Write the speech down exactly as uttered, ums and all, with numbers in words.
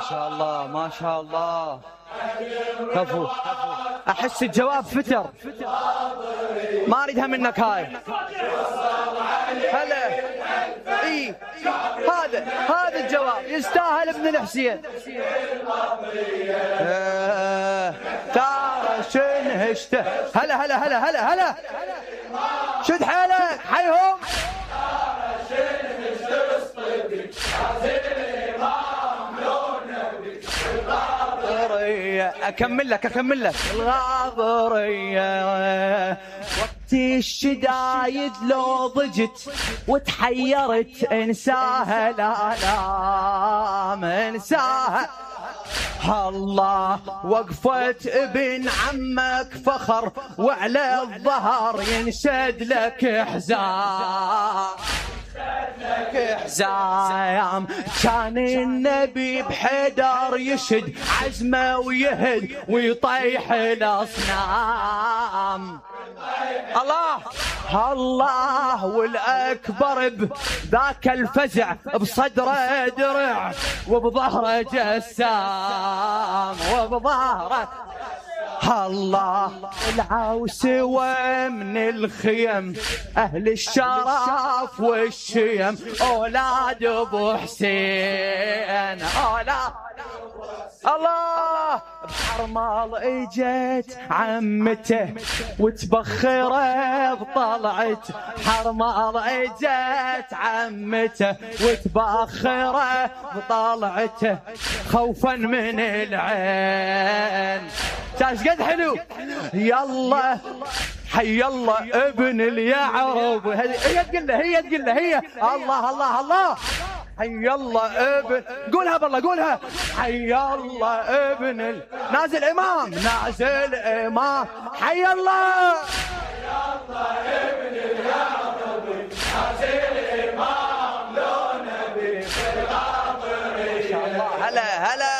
شاء الله ما شاء الله. كفو. احس الجواب فتر، ما اريدها منك هاي. هلا اي هذا هذا الجواب يستاهل ابن الحسين. آه ترى شنهشته. هلا هلا هلا هلا هلا شد حيلك حيهم. أكمل لك أكمل لك الغاضرية. وقت الشدايد لو ضجت وتحيرت انساها، لا لا ما انساها. الله وقفت ابن عمك فخر، وعلى الظهر ينشد لك حزام حزام. كان النبي بحيدر يشد عزمه ويهد ويطيح الاصنام. الله الله والأكبر بذاك الفزع، بصدره درع وبظهره جسام وبظهره. الله العوسوة من الخيم، أهل الشرف والشيم، أولاد أبو حسين أولاد. الله بحرمال اجت عمته وتبخره بطلعته. حرمال اجت عمته وتبخره بطلعته، خوفا من العين. شاش قد حلو. يلا حي الله ابن اليعرب. هي تقول له هي تقول له هي. الله الله الله حي الله ابن. قولها بالله قولها. حي الله ابن ال... نازل امام نازل امام. حي الله حي الله ابن اليعرب، نازل امام لو نبي في الغاضرية. ما شاء الله. هلا هلا